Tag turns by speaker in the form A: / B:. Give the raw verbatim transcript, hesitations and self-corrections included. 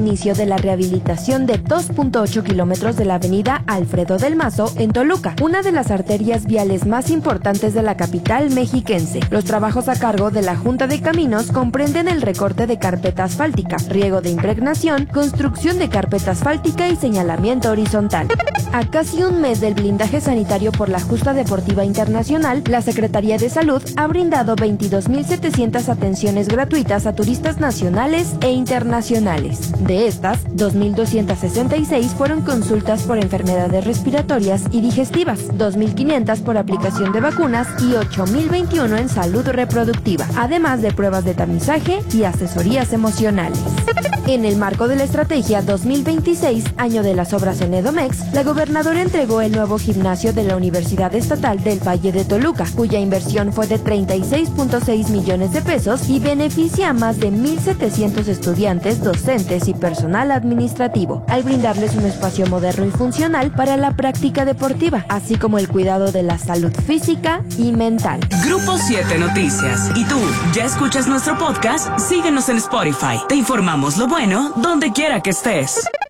A: Inicio de la rehabilitación de dos punto ocho kilómetros de la avenida Alfredo del Mazo en Toluca, una de las arterias viales más importantes de la capital mexiquense. Los trabajos a cargo de la Junta de Caminos comprenden el recorte de carpeta asfáltica, riego de impregnación, construcción de carpeta asfáltica y señalamiento horizontal. A casi un mes del blindaje sanitario por la Justa Deportiva Internacional, la Secretaría de Salud ha brindado veintidós mil setecientas atenciones gratuitas a turistas nacionales e internacionales. De estas, dos mil doscientas sesenta y seis fueron consultas por enfermedades respiratorias y digestivas, dos mil quinientas por aplicación de vacunas y ocho mil veintiuno en salud reproductiva, además de pruebas de tamizaje y asesorías emocionales. En el marco de la estrategia dos mil veintiséis, año de las obras en Edomex, la gobernadora entregó el nuevo gimnasio de la Universidad Estatal del Valle de Toluca, cuya inversión fue de treinta y seis punto seis millones de pesos y beneficia a más de mil setecientos estudiantes, docentes y personal administrativo, al brindarles un espacio moderno y funcional para la práctica deportiva, así como el cuidado de la salud física y mental.
B: Grupo siete Noticias. ¿Y tú, ya escuchas nuestro podcast? Síguenos en Spotify. Te informamos lo bueno donde quiera que estés.